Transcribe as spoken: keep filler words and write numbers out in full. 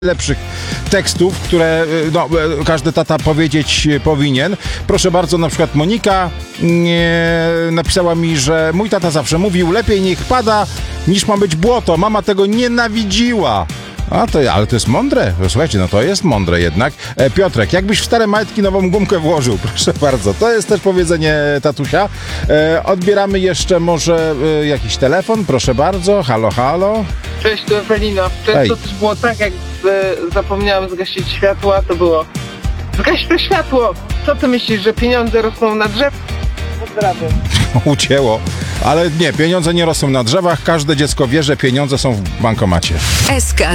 lepszych tekstów, które no, każdy tata powiedzieć powinien. Proszę bardzo, na przykład Monika e, napisała mi, że mój tata zawsze mówił, lepiej niech pada, niż ma być błoto. Mama tego nienawidziła. A to, ale to jest mądre. Słuchajcie, no to jest mądre jednak. E, Piotrek, jakbyś w stare majtki nową gumkę włożył? Proszę bardzo. To jest też powiedzenie tatusia. E, odbieramy jeszcze może e, jakiś telefon. Proszę bardzo. Halo, halo. Cześć, tu Ewelina. Często też było tak, jak z, zapomniałam zgasić światła, to było zgaś to światło! Co ty myślisz, że pieniądze rosną na drzew? Pozdrawiam. Ucięło. Ale nie, pieniądze nie rosną na drzewach. Każde dziecko wie, że pieniądze są w bankomacie. S K